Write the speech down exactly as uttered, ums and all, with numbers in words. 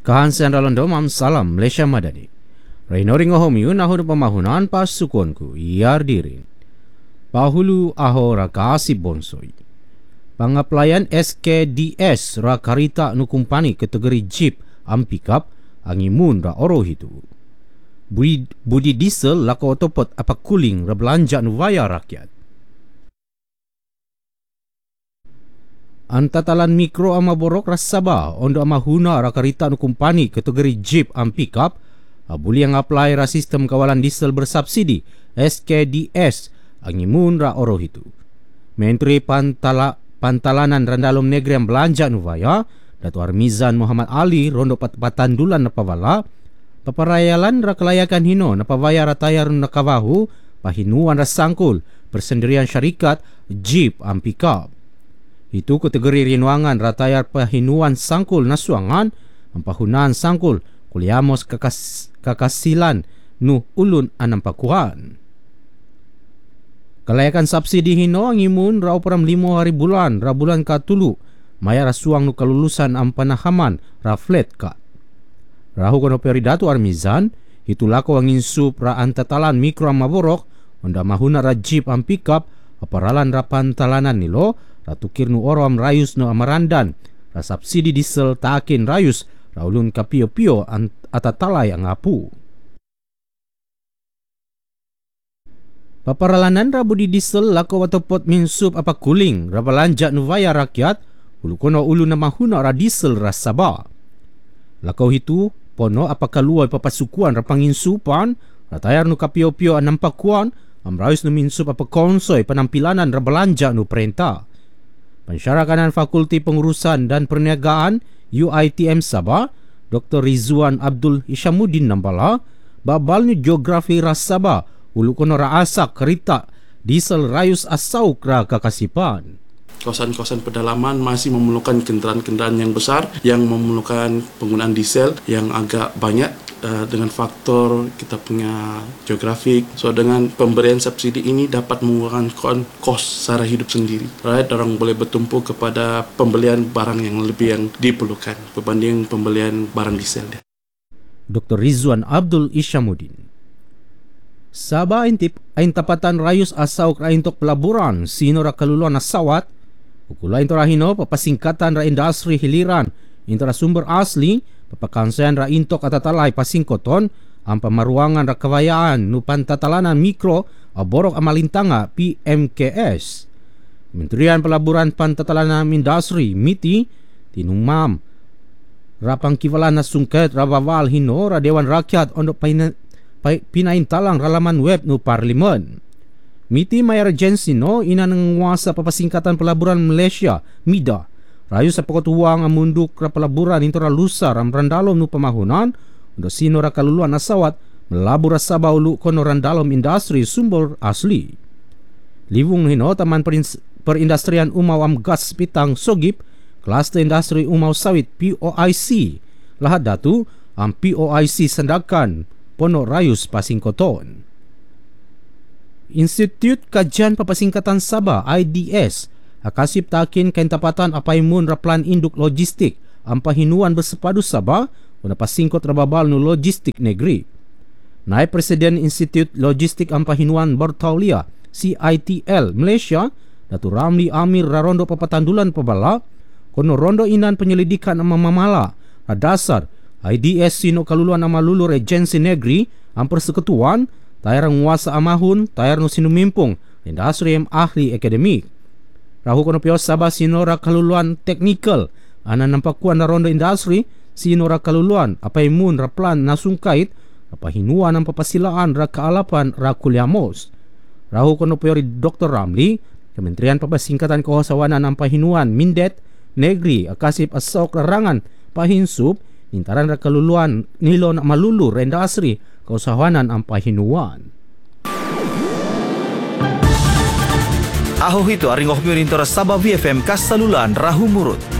Kahansian Ralondo Mam Salam Malaysia Madani. Rainoring Ohomiu nahur pemahunan pasukonku iar diri. Pahulu aho rakasi bonsoi. Pangaplayan S K D S rakarita nukumpani kategori Jeep am pickup angimun ra oro hitu. Budi, budi diesel lako otopot apa kuling ra belanja nuvaya rakyat. Antatalan mikro ama borok rasaba ondo ama huna rakarita nukumpani kategori Jeep am pickup abuli yang apply ra sistem kawalan diesel bersubsidi S K D S angimun ra oro hitu. Menteri Pantala Pantalanan Randalom Negeri yang belanja nuvaya Dato' Armizan Muhammad Ali rondo pat patandulan napawala paparayalan ra kelayakan hino napawaya ratayar nakawahu pahinuan rasangkul persendirian syarikat Jeep am pickup. Itu kategori rinuangan ratayar pahinuan sangkul nasuangan ampahunan sangkul kuliamos kakas, kakasilan nu ulun anampakuan. Kelayakan subsidi hino ang imun ra operam limo hari bulan ra bulan katulu maya rasuang nu kalulusan am panahaman ra flat cut. Rahu kono Dato' Armizan hitulako ang insup ra antatalan mikro am maborok onda mahuna ra Jeep am pickup aparalan ra pantalanan nilo ratukir nu oro am rayus no amarandan ra subsidi diesel taakin rayus ra ulun kapio-pio atatalay ang apu. Paparalanan ra budi diesel lako watopot minsup apa kuling ra belanja nuvaya rakyat ulu kono ulu na mahuna ra diesel ra Sabah. Lako hitu pono apa kaluoy papasukuan ra panginsupan ratayar nu kapio-pio anampakuan am rayus nu minsup apa konsoy penampilanan ra belanja nu perintah. Pensyarakanan Fakulti Pengurusan dan Perniagaan U I T M Sabah, Doktor Rizwan Abdul Ishamuddin Nambala, babal ni geografi ras Sabah, ulu kono ra asak kerita diesel rayus asauk ra kakasipan. Kawasan-kawasan pedalaman masih memerlukan kenderaan-kenderaan yang besar yang memerlukan penggunaan diesel yang agak banyak uh, dengan faktor kita punya geografik. So dengan pemberian subsidi ini dapat mengurangkan kos sara hidup sendiri. Right, orang boleh bertumpu kepada pembelian barang yang lebih yang diperlukan berbanding pembelian barang diesel. Doktor Rizwan Abdul Ishamuddin. Sabah intip ain tapatan rayus asauk ra intok pelaburan sino ra kaluluan nasawat ukula into rahino papasingkatan ra industri hiliran intara sumber asli papakansayan ra intok atatalay pasingkoton ang pamaruangan ra kawayaan nu pantatalanan mikro aborok amalintanga P M K S. Kementerian Pelaburan Pantatalanan Industri M I T I tinumam ra pangkiwalan na sungket ra bawal hino ra Dewan Rakyat ondok pinaintalang ralaman web nu parlimen. Miti may urgency no ina ng wasa papasingkatan pelaburan Malaysia M I D A rayo sa pakotuwang ang munduk ra pelaburan into ra lusar am randalom nu pamahunan undo sino ra kaluluan nasawat melabur ra Sabah ulu kono randalom industri sumber asli. Livung hino taman perindustrian umaw am gas pitang sogip cluster industri umaw sawit P O I C lahat datu ang P O I C sandakan Pono Rayus Pasingkoton. Institut Kajian Papasingkatan Sabah I D S akasip takin kain tapatan apaimun ra plan induk logistik ang pahinuan bersepadu Sabah una pasingkot rababal nu logistik negeri. Naib Presiden Institut Logistik ang pahinuan Bertaulia C I T L Malaysia Dato' Ramli Amir rarondo papatandulan pabala kono rondo inan penyelidikan ang mamamala dasar I D S sino kaluluan ang malulur agensi negeri ang persekutuan tayar ang nguasa amahun tayar no sinumimpong industri am ahli akademik. Rahu kono pio Sabah sino ra kaluluan teknikal anan nampakuan na rondo industri sino ra kaluluan apaimun ra plan nasungkait apahinuan ang papasilaan ra kaalapan ra kuliamos. Rahu kono pio Doktor Ramli Kementerian Papasingkatan Kehasawanan ang pahinuan Mindet negeri akasip asok larangan pahinsup intaran ra kaluluan nilo na malulur industri kausahawanan ang pahinuan. Aho hito aring okmyo rinto ra Sabah V F M kasalulan rahumurut.